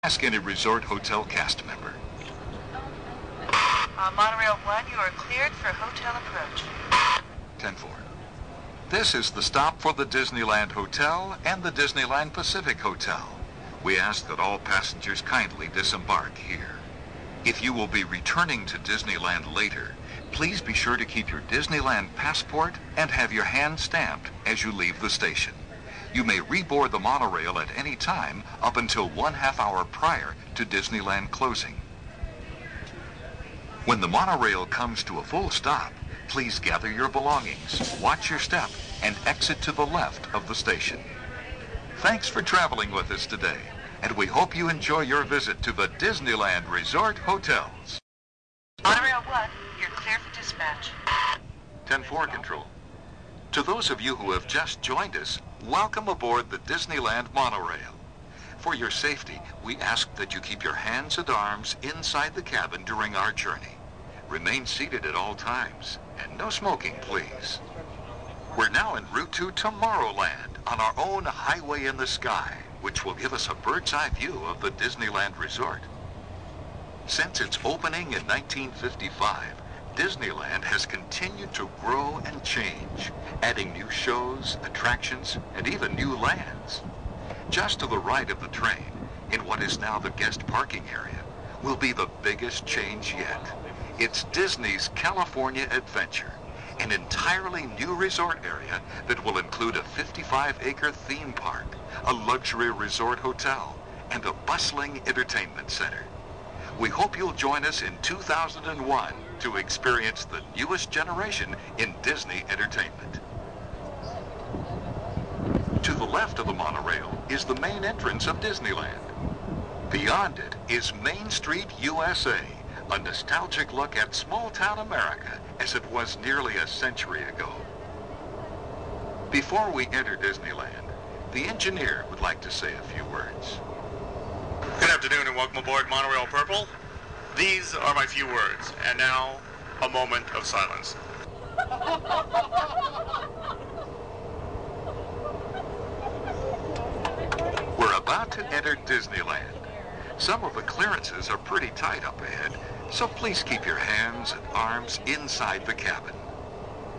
Ask any resort hotel cast member. Monorail 1, you are cleared for hotel approach. 10-4. This is the stop for the Disneyland Hotel and the Disneyland Pacific Hotel. We ask that all passengers kindly disembark here. If you will be returning to Disneyland later, please be sure to keep your Disneyland passport and have your hand stamped as you leave the station. You may reboard the monorail at any time up until 1/2 hour prior to Disneyland closing. When the monorail comes to a full stop, please gather your belongings, watch your step, and exit to the left of the station. Thanks for traveling with us today, and we hope you enjoy your visit to the Disneyland Resort Hotels. Monorail 1, you're clear for dispatch. 10-4 control. To those of you who have just joined us, welcome aboard the Disneyland monorail. For your safety, we ask that you keep your hands and arms inside the cabin during our journey. Remain seated at all times, and no smoking, please. We're now en route to Tomorrowland on our own highway in the sky, which will give us a bird's-eye view of the Disneyland Resort. Since its opening in 1955, Disneyland has continued to grow and change, adding new shows, attractions, and even new lands. Just to the right of the train, in what is now the guest parking area, will be the biggest change yet. It's Disney's California Adventure, an entirely new resort area that will include a 55-acre theme park, a luxury resort hotel, and a bustling entertainment center. We hope you'll join us in 2001 to experience the newest generation in Disney entertainment. To the left of the monorail is the main entrance of Disneyland. Beyond it is Main Street, USA, a nostalgic look at small-town America as it was nearly a century ago. Before we enter Disneyland, the engineer would like to say a few words. Good afternoon and welcome aboard Monorail Purple. These are my few words, and now, a moment of silence. We're about to enter Disneyland. Some of the clearances are pretty tight up ahead, so please keep your hands and arms inside the cabin.